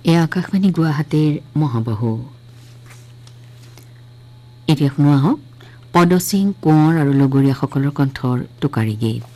এয়া আকাশবাণী গুৱাহাটীৰ মহাবাহু। এতিয়া শুনো আহক পদ সিং কোঁৱৰ আৰু লগৰীয়াসকলৰ কণ্ঠৰ টোকাৰী গীত।